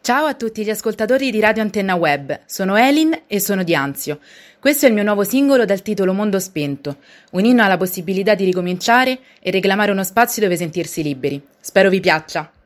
Ciao a tutti gli ascoltatori di Radio Antenna Web, sono Elin e sono di Anzio. Questo è il mio nuovo singolo dal titolo Mondo Spento, un inno alla possibilità di ricominciare e reclamare uno spazio dove sentirsi liberi. Spero vi piaccia.